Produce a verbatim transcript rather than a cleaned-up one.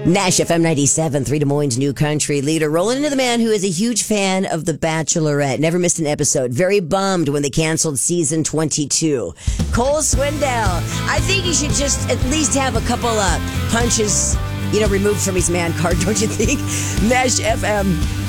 Nash F M ninety-seven, three Des Moines new country leader, rolling into the man who is a huge fan of The Bachelorette. Never missed an episode. Very bummed when they canceled season twenty-two. Cole Swindell. I think he should just at least have a couple of punches, you know, removed from his man card, don't you think? Nash F M